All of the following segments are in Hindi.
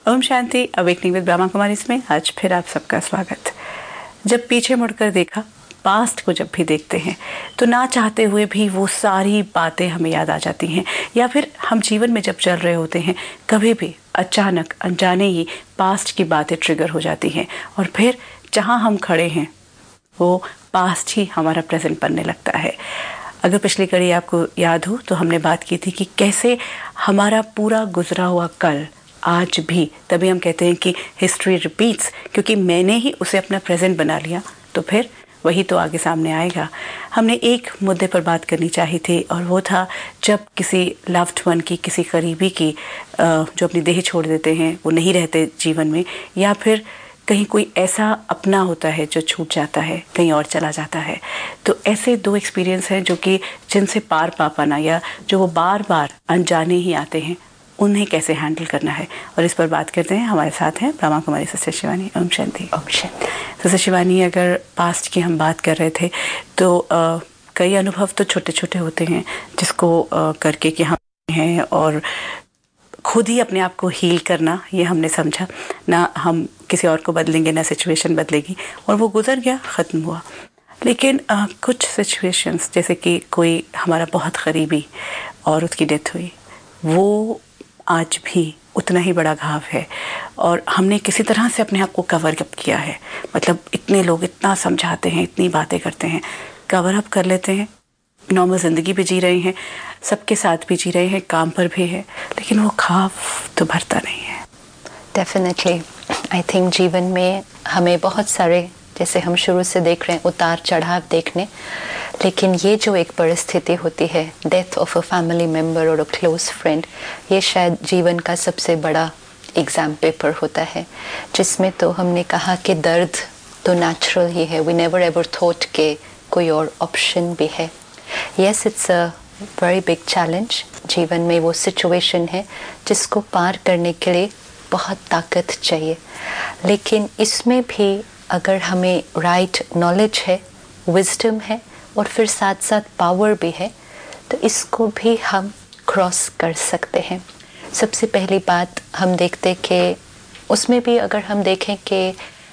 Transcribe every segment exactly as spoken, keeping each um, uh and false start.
ओम शांति। अवेकनिंग विद ब्रह्मा कुमारी में आज फिर आप सबका स्वागत। जब पीछे मुड़कर देखा, पास्ट को जब भी देखते हैं तो ना चाहते हुए भी वो सारी बातें हमें याद आ जाती हैं, या फिर हम जीवन में जब चल रहे होते हैं कभी भी अचानक अनजाने ही पास्ट की बातें ट्रिगर हो जाती हैं और फिर जहाँ हम खड़े हैं वो पास्ट ही हमारा प्रेजेंट बनने लगता है। अगर पिछली कड़ी आपको याद हो तो हमने बात की थी कि कैसे हमारा पूरा गुजरा हुआ कल आज भी, तभी हम कहते हैं कि हिस्ट्री रिपीट्स, क्योंकि मैंने ही उसे अपना प्रेजेंट बना लिया तो फिर वही तो आगे सामने आएगा। हमने एक मुद्दे पर बात करनी चाहिए थी और वो था जब किसी लव्ड वन की, किसी करीबी की जो अपनी देह छोड़ देते हैं, वो नहीं रहते जीवन में, या फिर कहीं कोई ऐसा अपना होता है जो छूट जाता है, कहीं और चला जाता है। तो ऐसे दो एक्सपीरियंस हैं जो कि जिनसे पार पा पाना, या जो वो बार बार अनजाने ही आते हैं, उन्हें कैसे हैंडल करना है, और इस पर बात करते हैं। हमारे साथ हैं ब्रह्मा कुमारी सिस्टर शिवानी। ओम शांति। ओम शांति। सिस्टर शिवानी, अगर पास्ट की हम बात कर रहे थे तो आ, कई अनुभव तो छोटे छोटे होते हैं जिसको आ, करके कि हम हैं और खुद ही अपने आप को हील करना, ये हमने समझा ना, हम किसी और को बदलेंगे ना सिचुएशन बदलेगी, और वो गुजर गया, ख़त्म हुआ। लेकिन आ, कुछ सिचुएशंस, जैसे कि कोई हमारा बहुत करीबी और उसकी डेथ हुई, वो आज भी उतना ही बड़ा घाव है और हमने किसी तरह से अपने आप को कवर अप किया है। मतलब इतने लोग इतना समझाते हैं, इतनी बातें करते हैं, कवर अप कर लेते हैं, नॉर्मल ज़िंदगी भी जी रहे हैं, सबके साथ भी जी रहे हैं, काम पर भी है, लेकिन वो घाव तो भरता नहीं है। डेफिनेटली आई थिंक जीवन में हमें बहुत सारे, जैसे हम शुरू से देख रहे हैं, उतार चढ़ाव देखने, लेकिन ये जो एक परिस्थिति होती है, death of a family member और अ क्लोज फ्रेंड, ये शायद जीवन का सबसे बड़ा एग्ज़ाम पेपर होता है, जिसमें तो हमने कहा कि दर्द तो नेचुरल ही है। वी नेवर एवर थॉट के कोई और ऑप्शन भी है। Yes, it's a very big challenge. जीवन में वो सिचुएशन है जिसको पार करने के लिए बहुत ताकत चाहिए, लेकिन इसमें भी अगर हमें राइट नॉलेज है, विजडम है और फिर साथ साथ पावर भी है, तो इसको भी हम क्रॉस कर सकते हैं। सबसे पहली बात हम देखते कि उसमें भी अगर हम देखें कि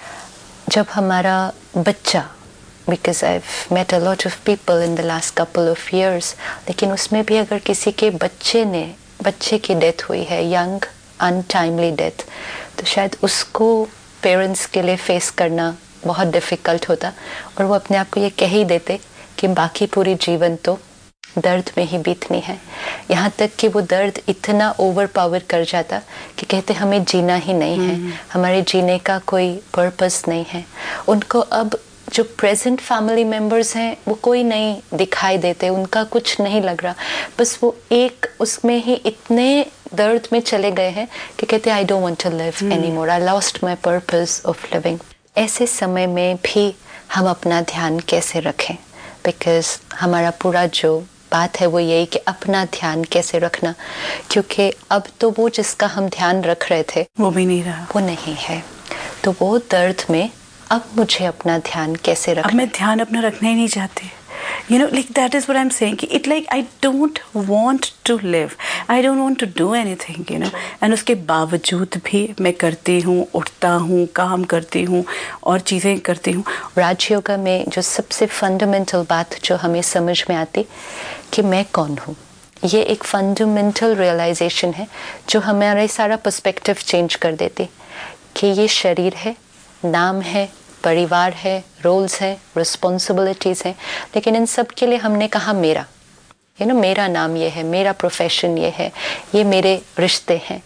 जब हमारा बच्चा, because I have met a lot of people in the last couple of years, लेकिन उसमें भी अगर किसी के बच्चे ने बच्चे की डेथ हुई है, यंग अनटाइमली डेथ, तो शायद उसको पेरेंट्स के लिए फेस करना बहुत डिफ़िकल्ट होता, और वो अपने आप को ये कह ही देते कि बाकी पूरी जीवन तो दर्द में ही बीतनी है। यहाँ तक कि वो दर्द इतना ओवर पावर कर जाता कि कहते हमें जीना ही नहीं है, हमारे जीने का कोई पर्पस नहीं है। उनको अब जो प्रेजेंट फैमिली मेम्बर्स हैं वो कोई नहीं दिखाई देते, उनका कुछ नहीं लग रहा, बस वो एक उसमें ही इतने दर्द में चले गए हैं कि कहते I don't want to live anymore, I lost my purpose of living. ऐसे समय में भी हम अपना ध्यान कैसे रखें, बिकॉज हमारा पूरा जो बात है वो यही कि अपना ध्यान कैसे रखना, क्योंकि अब तो वो जिसका हम ध्यान रख रहे थे वो भी नहीं रहा, वो नहीं है। तो वो दर्द में अब मुझे अपना ध्यान कैसे रखना, अब मैं ध्यान अपना रखना ही नहीं चाहती। You know, like that is what I'm saying. कि it like I don't want to live. I don't want to do anything, you know. And उसके बावजूद भी मैं करती हूँ, उठता हूँ, काम करती हूँ और चीज़ें करती हूँ। राजयोगा में जो सबसे फंडामेंटल बात जो हमें समझ में आती कि मैं कौन हूँ, ये एक फंडामेंटल रियलाइजेशन है जो हमारा सारा पर्सपेक्टिव चेंज कर देती कि ये शरीर है, नाम है, परिवार है, रोल्स हैं, रिस्पॉन्सिबिलिटीज़ हैं, लेकिन इन सब के लिए हमने कहा मेरा, यू नो, मेरा नाम ये है, मेरा प्रोफेशन ये है, ये मेरे रिश्ते हैं।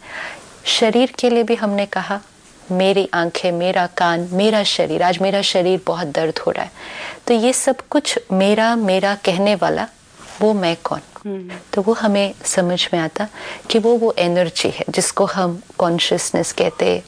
शरीर के लिए भी हमने कहा मेरी आंखें, मेरा कान, मेरा शरीर। आज मेरा शरीर बहुत दर्द हो रहा है, तो ये सब कुछ मेरा मेरा कहने वाला वो मैं कौन। hmm. तो वो हमें समझ में आता कि वो वो एनर्जी है जिसको हम कॉन्शियसनेस कहते,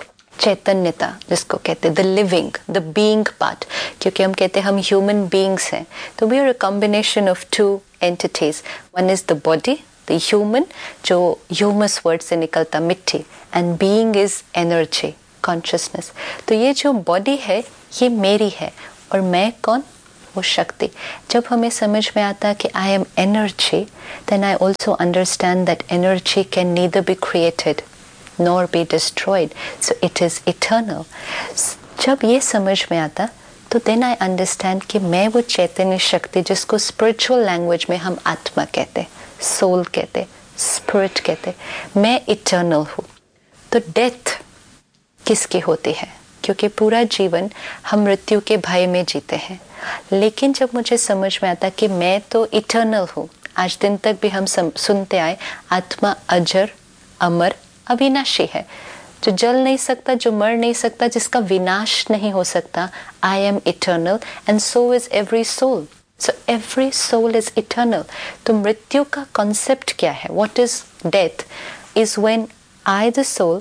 चैतन्यता जिसको कहते, the living, the being part, क्योंकि हम कहते हैं हम ह्यूमन बीइंग्स हैं, तो we are a combination of two entities. One is the body, the human, जो ह्यूमस वर्ड से निकलता मिट्टी, and being is energy, consciousness. तो ये जो बॉडी है ये मेरी है, और मैं कौन, वो शक्ति। जब हमें समझ में आता कि I am energy, then I also understand that energy can neither be created nor be destroyed, so it is eternal. जब ये समझ में आता तो then I understand कि मैं वो चैतन्य शक्ति जिसको spiritual language में हम आत्मा कहते, soul कहते, spirit कहते, मैं eternal हूँ। तो डेथ किसकी होती है? क्योंकि पूरा जीवन हम मृत्यु के भय में जीते हैं, लेकिन जब मुझे समझ में आता कि मैं तो इटर्नल हूँ, आज दिन तक भी हम सुनते आए आत्मा अजर अमर अविनाशी है, जो जल नहीं सकता, जो मर नहीं सकता, जिसका विनाश नहीं हो सकता। I am eternal and so is every soul, so every soul is eternal. तो मृत्यु का कॉन्सेप्ट क्या है? What is death? Is when I the soul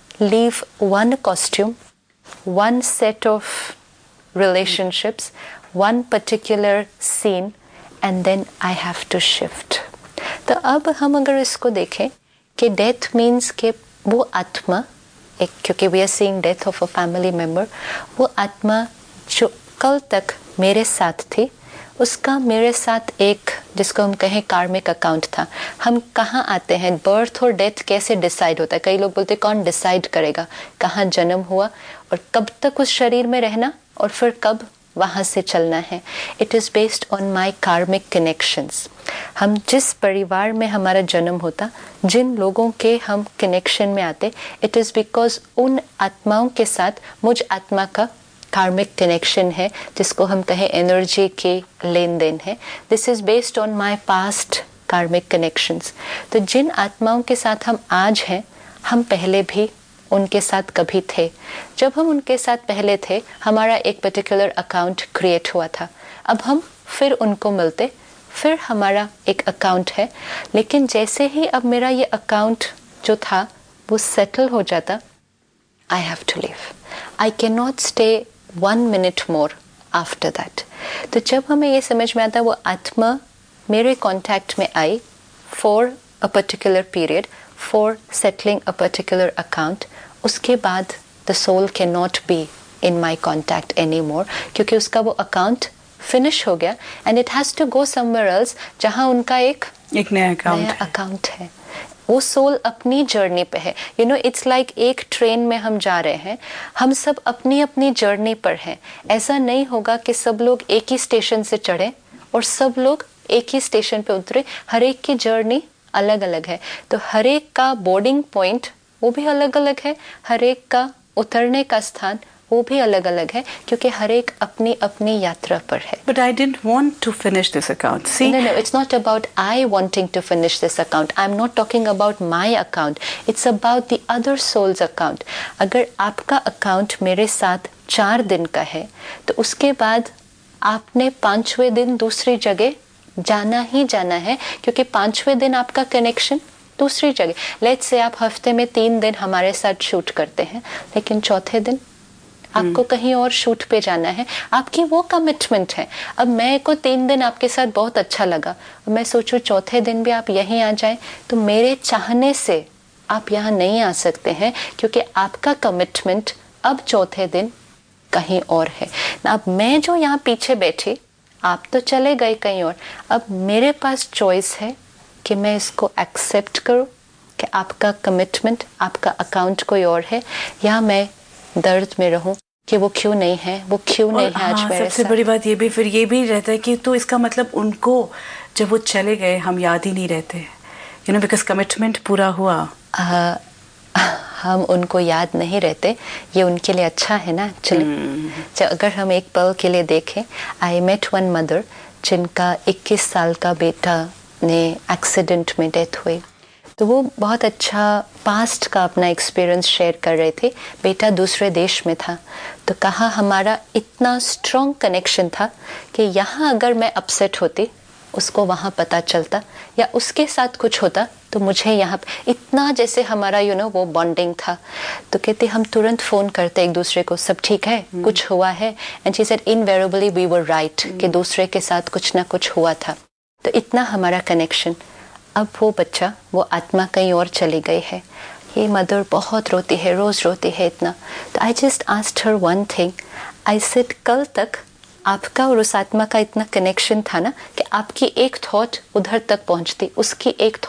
leave one costume, one set of relationships, one particular scene, and then I have to shift. तो अब हम अगर इसको देखें कि death means कि वो आत्मा एक, क्योंकि we are seeing death of a family member, वो आत्मा जो कल तक मेरे साथ थी, उसका मेरे साथ एक, जिसको हम कहें कार्मिक अकाउंट था। हम कहाँ आते हैं, बर्थ और डेथ कैसे डिसाइड होता है? कई लोग बोलते हैं कौन डिसाइड करेगा कहाँ जन्म हुआ और कब तक उस शरीर में रहना और फिर कब वहाँ से चलना है। It is based on my कार्मिक कनेक्शंस। हम जिस परिवार में हमारा जन्म होता, जिन लोगों के हम कनेक्शन में आते, इट इज़ बिकॉज उन आत्माओं के साथ मुझ आत्मा का कार्मिक कनेक्शन है, जिसको हम कहें एनर्जी के लेन देन है। This is based on my past कार्मिक कनेक्शंस। तो जिन आत्माओं के साथ हम आज हैं, हम पहले भी उनके साथ कभी थे। जब हम उनके साथ पहले थे, हमारा एक पर्टिकुलर अकाउंट क्रिएट हुआ था। अब हम फिर उनको मिलते, फिर हमारा एक अकाउंट है। लेकिन जैसे ही अब मेरा ये अकाउंट जो था वो सेटल हो जाता, I have to leave, I can not stay one minute more after that. तो जब हमें ये समझ में आता वो आत्मा मेरे कॉन्टैक्ट में I for a particular period, for settling a particular account, उसके बाद the soul can not be in my contact any more, क्योंकि उसका वो अकाउंट फिनिश हो गया and it has to go somewhere else, जहाँ उनका एक एक नया अकाउंट नया अकाउंट है। वो सोल अपनी जर्नी पे है। यू नो इट्स लाइक एक ट्रेन में हम जा रहे हैं, हम सब अपनी अपनी जर्नी पर हैं। ऐसा नहीं होगा कि सब लोग एक ही स्टेशन से चढ़े और सब लोग एक ही स्टेशन पे उतरे। हर एक की जर्नी अलग अलग है। तो हर एक का बोर्डिंग पॉइंट वो भी अलग अलग है, हर एक का उतरने का स्थान वो भी अलग अलग है, क्योंकि हर एक अपनी अपनी यात्रा पर है। But I didn't want to finish this account. See? No, no, it's not about I wanting to finish this account. I'm not talking about my account. It's about the other soul's account. अगर आपका अकाउंट मेरे साथ चार दिन का है, तो उसके बाद आपने पांचवें दिन दूसरी जगह जाना ही जाना है, क्योंकि पांचवें दिन आपका कनेक्शन दूसरी जगह। लेट्स से आप हफ्ते में तीन दिन हमारे साथ शूट करते हैं, लेकिन चौथे दिन आपको कहीं और शूट पे जाना है, आपकी वो कमिटमेंट है। अब मैं को तीन दिन आपके साथ बहुत अच्छा लगा, मैं सोचूं चौथे दिन भी आप यहीं आ जाएं, तो मेरे चाहने से आप यहाँ नहीं आ सकते हैं, क्योंकि आपका कमिटमेंट अब चौथे दिन कहीं और है। अब मैं जो यहाँ पीछे बैठी, आप तो चले गए कहीं और, अब मेरे पास चॉइस है कि मैं इसको एक्सेप्ट करूँ कि आपका कमिटमेंट, आपका अकाउंट कोई और है, या मैं दर्द में रहूं कि वो क्यों नहीं है, वो क्यों नहीं है आज हाँ, मेरे सबसे साथ। बड़ी बात ये भी फिर ये भी रहता है कि तो इसका मतलब उनको जब वो चले गए हम याद ही नहीं रहते, यू नो, बिकॉज कमिटमेंट पूरा हुआ। आ, हम उनको याद नहीं रहते, ये उनके लिए अच्छा है ना एक्चुअली। hmm. अगर हम एक पल के लिए देखें, आई मेट वन मदर जिनका इक्कीस साल का बेटा ने एक्सीडेंट में डेथ हुई। तो वो बहुत अच्छा पास्ट का अपना एक्सपीरियंस शेयर कर रहे थे। बेटा दूसरे देश में था, तो कहा हमारा इतना स्ट्रॉन्ग कनेक्शन था कि यहाँ अगर मैं अपसेट होती, उसको वहाँ पता चलता, या उसके साथ कुछ होता तो मुझे यहाँ, इतना जैसे हमारा यू नो वो बॉन्डिंग था। तो कहते हम तुरंत फ़ोन करते एक दूसरे को, सब ठीक है, hmm. कुछ हुआ है, and she said invariably we were right कि दूसरे के साथ कुछ ना कुछ हुआ था। तो इतना हमारा कनेक्शन। अब वो बच्चा, वो आत्मा कहीं और चली गई है। ये मदर बहुत रोती है, रोज़ रोती है इतना। तो I just asked her one thing, I said कल तक आपका और उस आत्मा का इतना कनेक्शन था ना कि आपकी एक थॉट उधर तक पहुंचती, उसकी एक